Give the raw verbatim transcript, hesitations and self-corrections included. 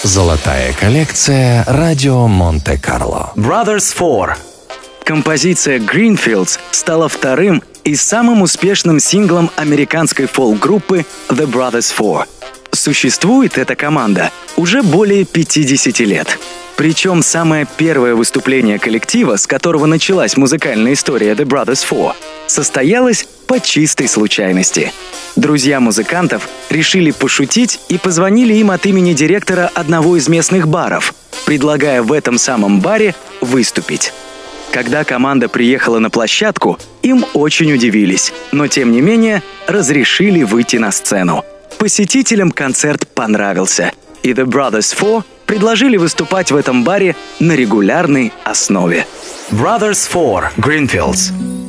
Золотая коллекция «Радио Монте-Карло». Brothers Four. Композиция «Greenfields» стала вторым и самым успешным синглом американской фолк-группы The Brothers Four. Существует эта команда уже более пятьдесят лет. Причем самое первое выступление коллектива, с которого началась музыкальная история The Brothers Four, состоялось по чистой случайности. Друзья музыкантов решили пошутить и позвонили им от имени директора одного из местных баров, предлагая в этом самом баре выступить. Когда команда приехала на площадку, им очень удивились, но тем не менее разрешили выйти на сцену. Посетителям концерт понравился, и The Brothers Four предложили выступать в этом баре на регулярной основе. Brothers Four, Greenfields.